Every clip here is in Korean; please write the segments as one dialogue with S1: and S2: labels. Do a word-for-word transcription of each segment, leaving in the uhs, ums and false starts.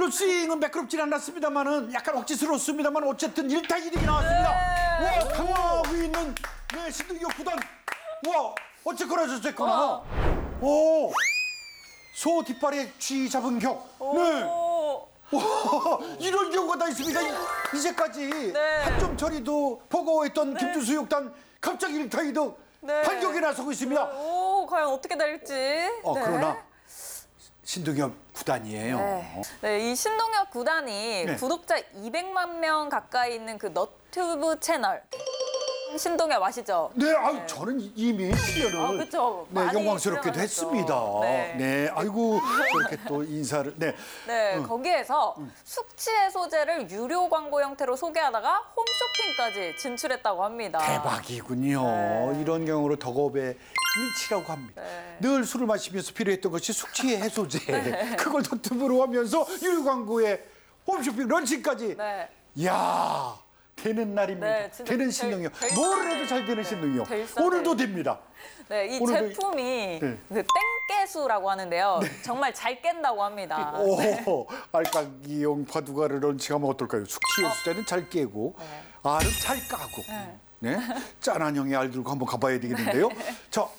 S1: 오늘 스윙은 매끄럽진 않았습니다만은 약간 억지스러웠습니다만 어쨌든 일 타 이 득이 나왔습니다.
S2: 네.
S1: 와, 강화하고 있는 네, 신동엽 구단. 와, 어쨌거나 저쨌거나. 오, 소 뒷발에 쥐 잡은 격. 네. 와, 이런 경우가 다 있습니다. 이- 이제까지
S2: 네.
S1: 한 점 처리도 버거워했던 김준수 육단 갑자기 일 타 이 득
S2: 네.
S1: 반격에 나서고 있습니다.
S2: 오, 과연 어떻게 될지.
S1: 어,
S2: 네.
S1: 그러나 신동엽 구단이에요.
S2: 네. 네, 이 신동엽 구단이
S1: 네.
S2: 구독자 이백만 명 가까이 있는 그 너튜브 채널 신동엽 아시죠?
S1: 네, 아유, 저는 이미 출연을
S2: 아, 그쵸.
S1: 네,
S2: 많이
S1: 영광스럽게도
S2: 출연하셨죠.
S1: 했습니다.
S2: 네.
S1: 네. 아이고 저렇게 또 인사를 네.
S2: 네, 거기에서 숙취 해소제를 유료 광고 형태로 소개하다가 홈쇼핑까지 진출했다고 합니다.
S1: 대박이군요.
S2: 네.
S1: 이런 경우로 덕업의 일치라고 합니다.
S2: 네.
S1: 늘 술을 마시면서 필요했던 것이 숙취 해소제. 그걸 너튜브로 하면서 유료 광고에 홈쇼핑 런칭까지.
S2: 네.
S1: 이야, 되는 날입니다.
S2: 네, 진짜
S1: 되는
S2: 될-
S1: 신동엽.
S2: 될
S1: 뭘 해도
S2: 사람이-
S1: 잘 되는
S2: 네,
S1: 신동엽.
S2: 될 사람이-
S1: 오늘도 됩니다.
S2: 네, 이
S1: 오늘도 이-
S2: 제품이
S1: 네.
S2: 그 땡깨수라고 하는데요. 정말 잘 깬다고 합니다.
S1: 오, 알까기용 바둑알을 런칭하면 어떨까요? 숙취 해소제는 잘 깨고
S2: 네.
S1: 알은 잘 까고. 네. 짠한 형의 알 들고 한번 가봐야 되겠는데요. 저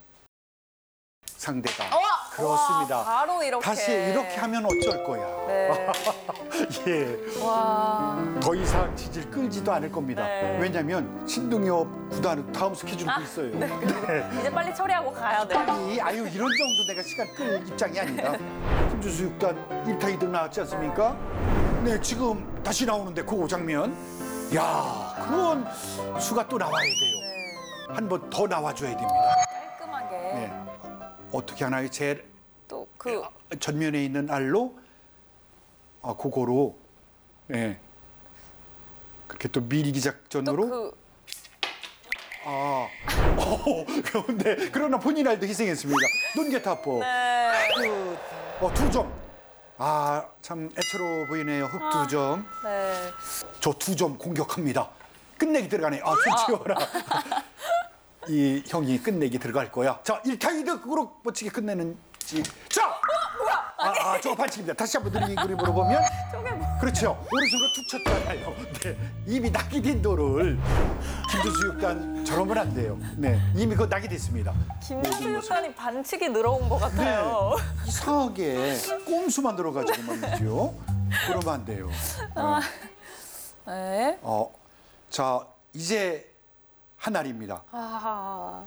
S1: 상대가
S2: 와,
S1: 그렇습니다.
S2: 와, 바로 이렇게.
S1: 다시 이렇게 하면 어쩔 거야.
S2: 네.
S1: 예.
S2: 와.
S1: 더 이상 지질 끌지도 않을 겁니다.
S2: 네.
S1: 왜냐하면 신동엽 구단 다음 스케줄도 있어요. 네.
S2: 이제 빨리 처리하고 가야 돼.
S1: 빨리 아유 이런 정도 내가 시간 끌 입장이 아니다. 김준수 육단 일 타 이 득 나왔지 않습니까? 네 지금 다시 나오는데 그 장면. 야 그런 수가 또 나와야 돼요.
S2: 네.
S1: 한 번 더 나와줘야 됩니다.
S2: 깔끔하게.
S1: 네. 어떻게 하나요? 제
S2: 또 그
S1: 전면에 있는 알로 아 그거로 예 그렇게 또 밀기 작전으로
S2: 그
S1: 아 어, 그런데 그러나 본인 알도 희생했습니다. 눈개타법
S2: 네.
S1: 그, 어, 두 점. 아, 참 애처로 보이네요. 흑 두 점.
S2: 네.
S1: 저 두 점 공격합니다. 끝내기 들어가네. 아, 술 치워라. 이 형이 끝내기 들어갈 거야. 자, 일 타 이 득으로 멋지게 끝내는지. 자! 아, 아, 저거 반칙입니다. 다시 한번 느린 그림으로 보면.
S2: 저게 뭐?
S1: 그렇죠. 오른손으로 툭 쳤잖아요. 네. 이미 낙이 된 돌을 김준수 육단 저러면 안 돼요. 네. 이미 그거 낙이 됐습니다.
S2: 김준수 육단이 반칙이 늘어온 것 같아요.
S1: 네. 이상하게 꼼수만 들어가지고 말이죠. 그러면 안 돼요. 어,
S2: 네.
S1: 어, 자 이제 한 알입니다.
S2: 아,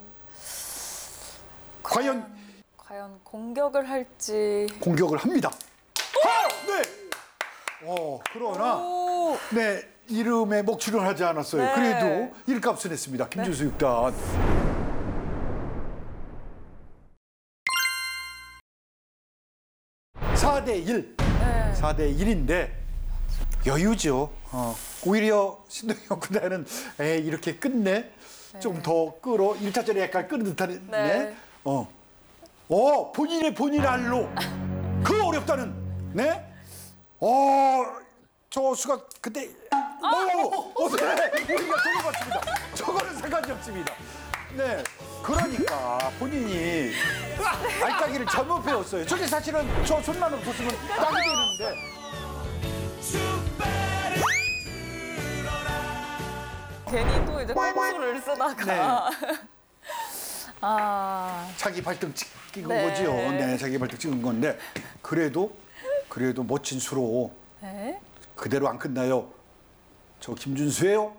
S1: 과연
S2: 과연 공격을 할지.
S1: 공격을 합니다. 아! 네. 어, 그러나
S2: 오.
S1: 네 이름에 먹칠을 하지 않았어요.
S2: 네.
S1: 그래도 일값은 했습니다. 김준수 육단. 사 대 일.
S2: 네.
S1: 사 대 일인데 여유죠. 어, 오히려 신동엽 구단은 에이, 이렇게 끝내 좀 더 끌어 일 타전에 약간 끄는 듯한
S2: 네.
S1: 네. 어. 어, 본인의 본인 알로 그 어렵다는 네. 어, 저 수가 그때 어, 어, 네. 우리가 돌아봤습니다. 저거는 상관이 없습니다. 네. 그러니까 본인이 알짜기를 잘못 배웠어요. 저게 사실은 저 손만 없었으면 딱이 되는데.
S2: 괜히 또 이제 꼼수를 쓰다가.
S1: 네.
S2: 아.
S1: 자기 발등 찍은
S2: 네.
S1: 거지요. 네, 자기 발등 찍은 건데 그래도 그래도 멋진 수로
S2: 네.
S1: 그대로 안 끝나요. 저 김준수예요.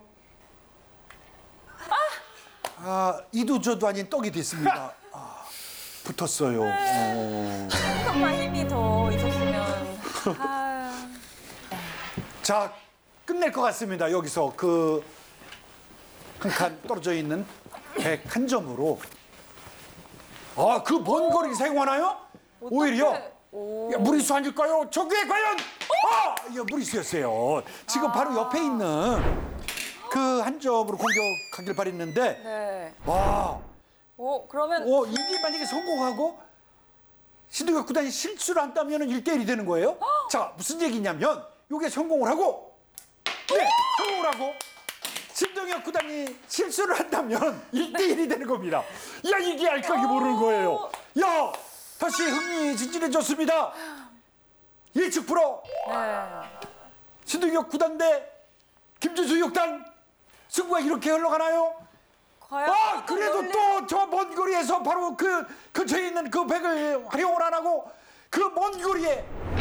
S1: 아, 이도 저도 아닌 떡이 됐습니다. 아, 붙었어요. 어.
S2: 조금만 힘이 더 있었으면. 아.
S1: 자, 끝낼 것 같습니다. 여기서 그 한 칸 떨어져 있는 백한 점으로. 아, 그 먼 거리를 사용하나요? 오히려
S2: 오.
S1: 야, 무리수 아닐까요? 저게 과연 아, 야, 무리수였어요. 지금 바로 옆에 있는 그 한 점으로 공격하길 바랬는데
S2: 네.
S1: 와,
S2: 오, 그러면
S1: 어, 이게 만약에 성공하고 신동엽 구단이 실수를 한다면 일 대 일이 되는 거예요. 자, 무슨 얘기냐면 이게 성공을 하고 네, 성공을 하고 신동엽 구단이 실수를 한다면 일 대 일이 되는 겁니다. 야, 이게 알까기 모르는 거예요. 야, 다시 흥미진진해졌습니다. 예측 불허.
S2: 네.
S1: 신동엽 구단 대 김준수 육단 승부가 이렇게 흘러가나요?
S2: 과연
S1: 아,
S2: 또
S1: 그래도
S2: 놀리-
S1: 또 저 먼 거리에서 바로 그 근처에 있는 그 백을 활용을 안 하고 그 먼 거리에